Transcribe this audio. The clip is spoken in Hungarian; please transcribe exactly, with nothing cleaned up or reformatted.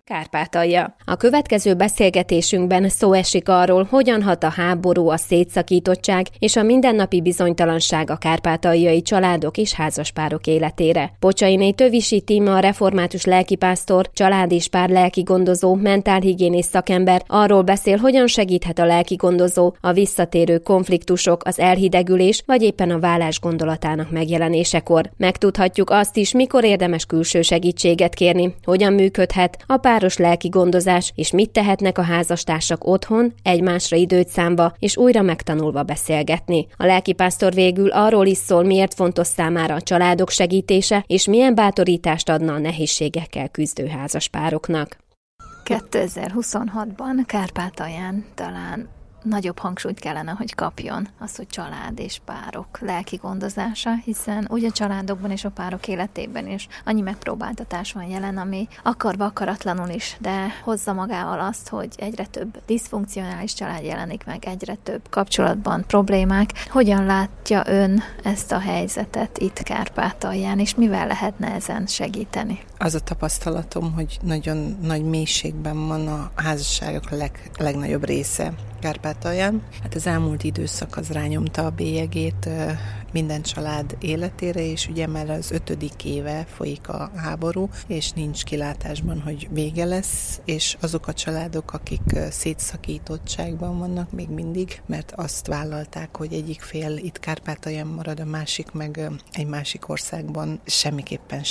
Kárpátalja. A következő beszélgetésünkben szó esik arról, hogyan hat a háború, a szétszakítottság és a mindennapi bizonytalanság a kárpátaljai családok és házaspárok életére. Pocsainé Tövisi Tíma, a református lelkipásztor, család és pár lelkigondozó, mentálhigiénész szakember arról beszél, hogyan segíthet a lelkigondozó a visszatérő konfliktusok, az elhidegülés vagy éppen a válás gondolatának megjelenésekor. Megtudhatjuk azt is, mikor érdemes külső segítséget kérni, hogyan működhet a páros lelki gondozás, és mit tehetnek a házastársak otthon, egymásra időt szánva, és újra megtanulva beszélgetni. A lelkipásztor végül arról is szól, miért fontos számára a családok segítése, és milyen bátorítást adna a nehézségekkel küzdő házaspároknak. kétezer-huszonhatban Kárpátalján talán nagyobb hangsúlyt kellene, hogy kapjon az, hogy család és párok lelki gondozása, hiszen úgy a családokban és a párok életében is annyi megpróbáltatás van jelen, ami akarva akaratlanul is, de hozza magával azt, hogy egyre több diszfunkcionális család jelenik meg, egyre több kapcsolatban problémák. Hogyan látja ön ezt a helyzetet itt Kárpátalján, és mivel lehetne ezen segíteni? Az a tapasztalatom, hogy nagyon nagy mélységben van a házasságok leg, legnagyobb része Kárpátalján. Hát az elmúlt időszak az rányomta a bélyegét minden család életére, és ugye már az ötödik éve folyik a háború, és nincs kilátásban, hogy vége lesz, és azok a családok, akik szétszakítottságban vannak még mindig, mert azt vállalták, hogy egyik fél itt Kárpátalján marad, a másik meg egy másik országban semmiképpen